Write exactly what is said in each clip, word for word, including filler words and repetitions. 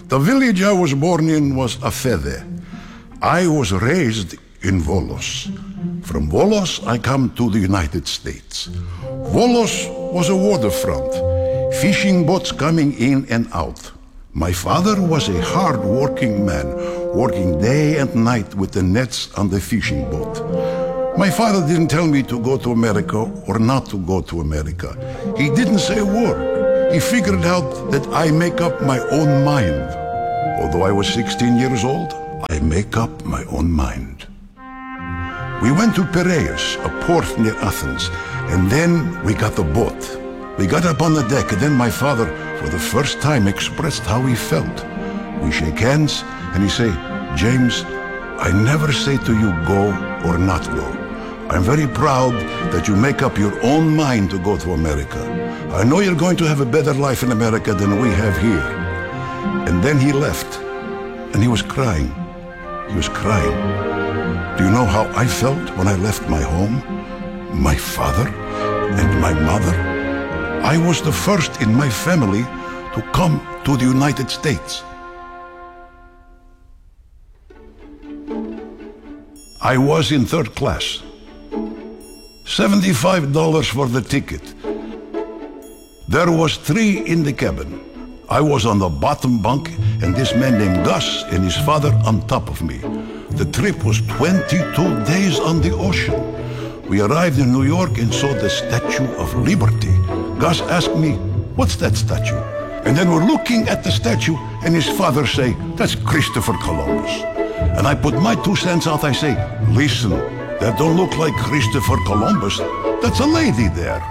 The village I was born in was Afede. I was raised in Volos. From Volos, I come to the United States. Volos was a waterfront, fishing boats coming in and out. My father was a hard-working man, working day and night with the nets on the fishing boat. My father didn't tell me to go to America or not to go to America. He didn't say a word. He figured out that I make up my own mind. Although I was sixteen years old, I make up my own mind. We went to Piraeus, a port near Athens, and then we got the boat. We got up on the deck, and then my father, for the first time, expressed how he felt. We shake hands, and he say, "James, I never say to you go or not go. I'm very proud that you make up your own mind to go to America. I know you're going to have a better life in America than we have here." And then he left, and he was crying. He was crying. Do you know how I felt when I left my home, my father, and my mother? I was the first in my family to come to the United States. I was in third class. seventy-five dollars for the ticket. There was three in the cabin. I was on the bottom bunk, and this man named Gus and his father on top of me. The trip was twenty-two days on the ocean. We arrived in New York and saw the Statue of Liberty. Gus asked me, "What's that statue?" And then we're looking at the statue, and his father say, "That's Christopher Columbus." And I put my two cents out. I say, "Listen, that don't look like Christopher Columbus. That's a lady there."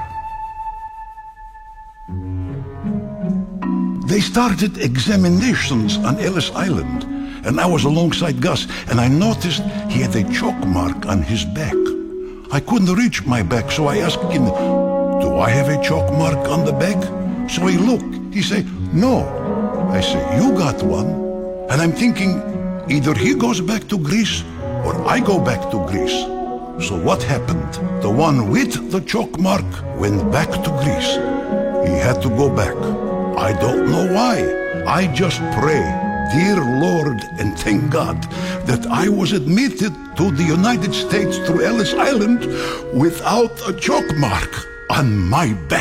They started examinations on Ellis Island, and I was alongside Gus, and I noticed he had a chalk mark on his back. I couldn't reach my back, so I asked him, "Do I have a chalk mark on the back?" So he looked. He said, "No." I said, "You got one." And I'm thinking, either he goes back to Greece or I go back to Greece. So what happened? The one with the chalk mark went back to Greece. He had to go back. I don't know why. I just pray, dear Lord, and thank God that I was admitted to the United States through Ellis Island without a chalk mark on my back.